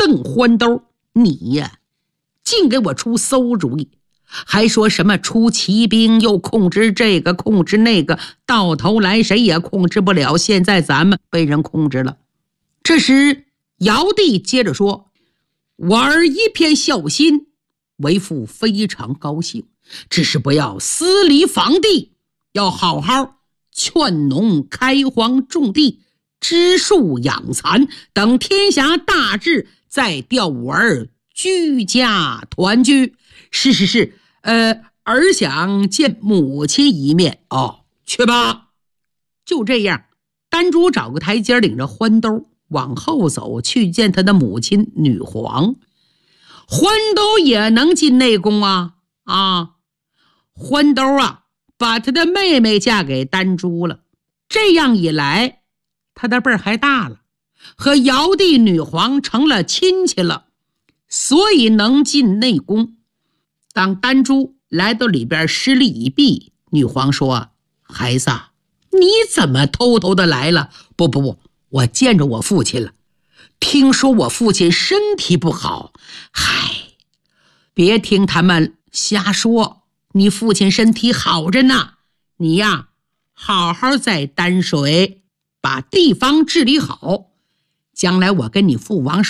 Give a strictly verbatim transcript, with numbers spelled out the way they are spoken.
邓欢兜，你呀，净给我出馊主意，还说什么出骑兵，又控制这个控制那个，到头来谁也控制不了，现在咱们被人控制了。这时尧帝接着说，我儿一片孝心，为父非常高兴，只是不要私离房地，要好好劝农开荒种地，植树养蚕，等天下大治，再调我儿居家团聚。是是是，呃，儿想见母亲一面。哦，去吧。就这样，丹珠找个台阶，领着欢兜往后走，去见他的母亲女皇。欢兜也能进内宫啊啊！欢兜啊，把他的妹妹嫁给丹珠了。这样一来，他的辈儿还大了，和尧帝女皇成了亲戚了，所以能进内宫。当丹珠来到里边施礼一毕，女皇说，孩子，你怎么偷偷的来了？不不不，我见着我父亲了，听说我父亲身体不好。嗨，别听他们瞎说，你父亲身体好着呢，你呀好好在丹水把地方治理好，将来我跟你父王